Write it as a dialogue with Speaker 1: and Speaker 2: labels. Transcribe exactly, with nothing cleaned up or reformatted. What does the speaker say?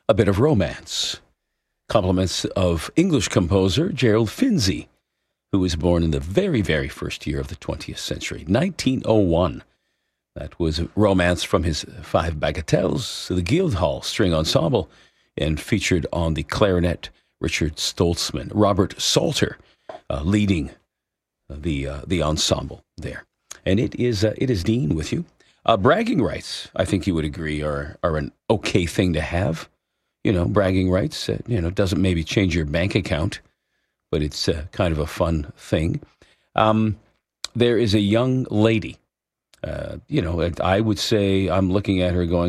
Speaker 1: a bit of romance. Compliments of English composer Gerald Finzi, who was born in the very, very first year of the twentieth century, nineteen oh one. That was romance from his Five Bagatelles, the Guildhall String Ensemble, and featured on the clarinet Richard Stoltzman, Robert Salter uh, leading the uh, the ensemble there. And it is uh, it is Dean with you. Uh, bragging rights, I think you would agree, are are an okay thing to have. You know, bragging rights, uh, you know, doesn't maybe change your bank account, but it's uh, kind of a fun thing. Um, there is a young lady, uh, you know, I would say I'm looking at her going,